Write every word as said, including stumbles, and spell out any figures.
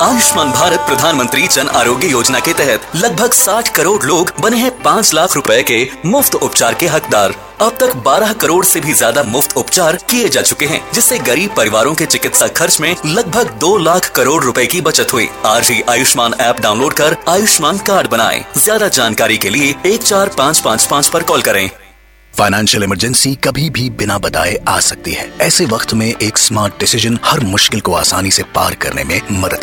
आयुष्मान भारत प्रधानमंत्री जन आरोग्य योजना के तहत लगभग साठ करोड़ लोग बने हैं पाँच लाख रुपए के मुफ्त उपचार के हकदार। अब तक बारह करोड़ से भी ज्यादा मुफ्त उपचार किए जा चुके हैं, जिससे गरीब परिवारों के चिकित्सा खर्च में लगभग दो लाख करोड़ रुपए की बचत हुई। आज ही आयुष्मान ऐप डाउनलोड कर आयुष्मान कार्ड बनाएं। ज्यादा जानकारी के लिए एक चार पाँच पाँच पाँच पर कॉल करें। फाइनेंशियल इमरजेंसी कभी भी बिना बताए आ सकती है। ऐसे वक्त में एक स्मार्ट डिसीजन हर मुश्किल को आसानी से पार करने में मदद